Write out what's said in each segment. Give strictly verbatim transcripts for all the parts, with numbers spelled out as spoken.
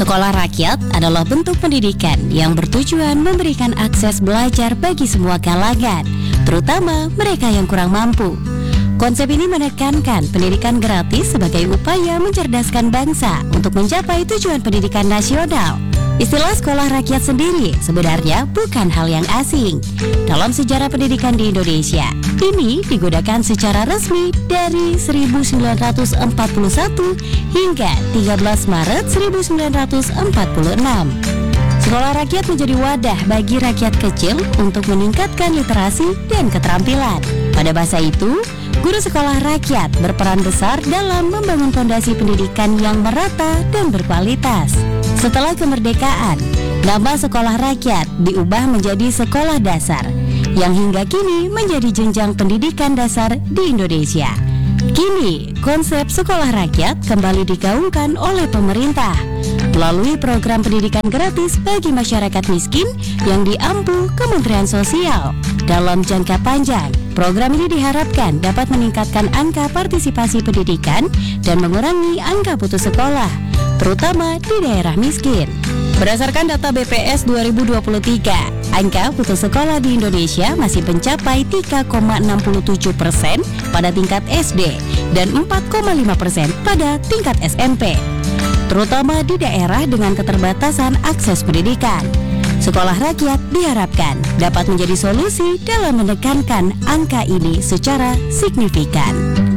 Sekolah rakyat adalah bentuk pendidikan yang bertujuan memberikan akses belajar bagi semua kalangan, terutama mereka yang kurang mampu. Konsep ini menekankan pendidikan gratis sebagai upaya mencerdaskan bangsa untuk mencapai tujuan pendidikan nasional. Istilah sekolah rakyat sendiri sebenarnya bukan hal yang asing. Dalam sejarah pendidikan di Indonesia, ini digunakan secara resmi dari seribu sembilan ratus empat puluh satu hingga tiga belas Maret seribu sembilan ratus empat puluh enam. Sekolah rakyat menjadi wadah bagi rakyat kecil untuk meningkatkan literasi dan keterampilan. Pada masa itu, guru sekolah rakyat berperan besar dalam membangun fondasi pendidikan yang merata dan berkualitas. Setelah kemerdekaan, nama sekolah rakyat diubah menjadi sekolah dasar, yang hingga kini menjadi jenjang pendidikan dasar di Indonesia. Kini, konsep sekolah rakyat kembali digaungkan oleh pemerintah melalui program pendidikan gratis bagi masyarakat miskin yang diampu Kementerian Sosial. Dalam jangka panjang, program ini diharapkan dapat meningkatkan angka partisipasi pendidikan dan mengurangi angka putus sekolah, terutama di daerah miskin. Berdasarkan data B P S dua ribu dua puluh tiga, angka putus sekolah di Indonesia masih mencapai tiga koma enam tujuh persen pada tingkat S D dan empat koma lima persen pada tingkat S M P, terutama di daerah dengan keterbatasan akses pendidikan. Sekolah rakyat diharapkan dapat menjadi solusi dalam menekankan angka ini secara signifikan.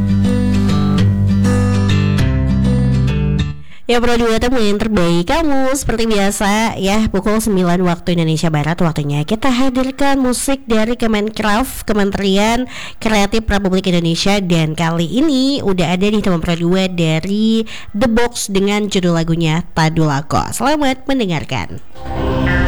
Ya Bro, dua temu yang terbaik kamu seperti biasa ya, pukul sembilan waktu Indonesia Barat waktunya kita hadirkan musik dari Kemenkraf, Kementerian Kreatif Republik Indonesia, dan kali ini udah ada di teman Pro dua dari The Box dengan judul lagunya Tadulako. Selamat mendengarkan.